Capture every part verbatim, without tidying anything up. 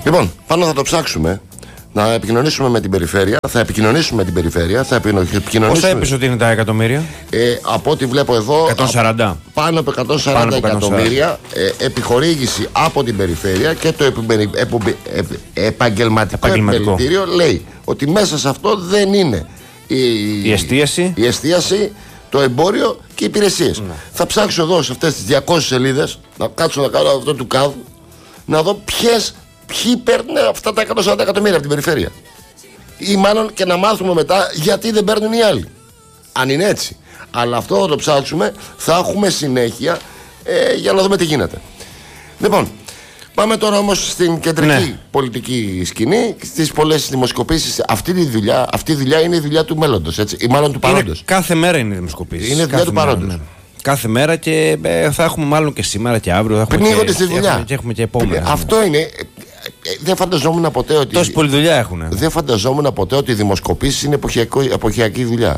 Λοιπόν, πάνω θα το ψάξουμε. Να επικοινωνήσουμε με την περιφέρεια. Θα επικοινωνήσουμε με την περιφέρεια. Θα επικοινωνήσουμε. Πόσα είπες ότι είναι τα εκατομμύρια? Ε, από ό,τι βλέπω εδώ. εκατόν σαράντα. Α, πάνω από εκατόν σαράντα εκατομμύρια ε, επιχορήγηση από την περιφέρεια και το επι, επι, επι, επαγγελματικό επιμελητήριο λέει ότι μέσα σε αυτό δεν είναι η, η, εστίαση. η εστίαση, το εμπόριο και οι υπηρεσίες. Ναι. Θα ψάξω εδώ σε αυτές τις διακόσιες σελίδες να κάτσω να κάνω αυτό του ΚΑΒ να δω ποιες. Ποιοι παίρνουν αυτά τα εκατόν σαράντα εκατομμύρια από την περιφέρεια. Ή μάλλον και να μάθουμε μετά γιατί δεν παίρνουν οι άλλοι. Αν είναι έτσι. Αλλά αυτό θα το ψάξουμε, θα έχουμε συνέχεια ε, για να δούμε τι γίνεται. Λοιπόν, πάμε τώρα όμως στην κεντρική ναι. πολιτική σκηνή, στις πολλές δημοσκοπήσεις. Αυτή τη δουλειά, αυτή η δουλειά είναι η δουλειά του μέλλοντος, έτσι, ή μάλλον του παρόντος. Κάθε μέρα είναι η δημοσκοπήσεις. Είναι η δουλειά του παρόντος. Ναι. Κάθε μέρα και ε, θα έχουμε μάλλον και σήμερα και αύριο. Πνίγονται στη δουλειά. Έχουμε, και έχουμε και επόμενα. Αυτό είναι. Ε, δεν φανταζόμουν ποτέ ότι. Τόση πολλή δουλειά έχουν. Δεν φανταζόμουν ποτέ ότι οι δημοσκοπήσεις είναι εποχιακή δουλειά.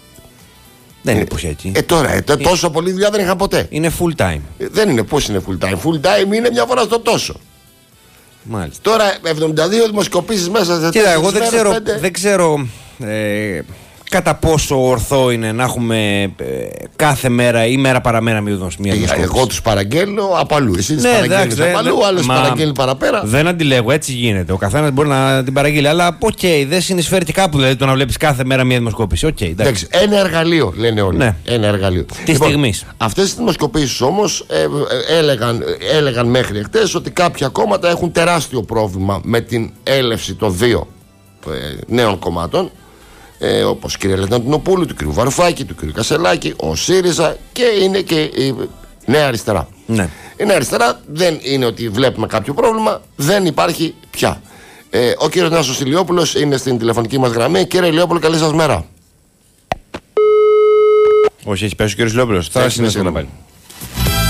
Δεν είναι εποχιακή. Ε, τώρα, ε, τόσο πολλή δουλειά δεν είχα ποτέ. Είναι full time. Ε, δεν είναι, πώς είναι full time. Full time είναι μια φορά στο τόσο. Μάλιστα. Τώρα εβδομήντα δύο δημοσκοπήσεις μέσα σε. Κοίτα, εγώ δεν ξέρω, δεν ξέρω ε, κατά πόσο ορθό είναι να έχουμε ε, κάθε μέρα ή μέρα παραμέρα μία δημοσκόπηση. Εγώ τους παραγγέλνω από αλλού. Εσύ τις ναι, παραγγέλνεις από αλλού, άλλος παραγγέλνει παραπέρα. Δεν αντιλέγω, έτσι γίνεται. Ο καθένας μπορεί να την παραγγείλει. Αλλά οκ, okay, δεν συνεισφέρει και κάπου δηλαδή το να βλέπεις κάθε μέρα μία δημοσκόπηση. Okay, εντάξει, ένα εργαλείο λένε όλοι. Ναι. Ένα εργαλείο. Τη λοιπόν, στιγμή. Αυτές οι δημοσκοπήσεις όμως ε, ε, έλεγαν, έλεγαν μέχρι εχθές ότι κάποια κόμματα έχουν τεράστιο πρόβλημα με την έλευση των δύο ε, νέων κομμάτων. Ε, όπως η κυρία Λεταντινοπούλου, του κυρίου Βαρουφάκη, του κυρίου Κασελάκη, ο ΣΥΡΙΖΑ και είναι και η Νέα Αριστερά. Ναι. Η Νέα Αριστερά δεν είναι ότι βλέπουμε κάποιο πρόβλημα, δεν υπάρχει πια. Ε, ο κύριος Νάσος Ηλιόπουλος είναι στην τηλεφωνική μας γραμμή. Κύριε Ηλιόπουλο, καλή σας μέρα. Όχι, έχει πέσει ο κύριος Ηλιόπουλος. Θα συνεχίσουμε να πάλι.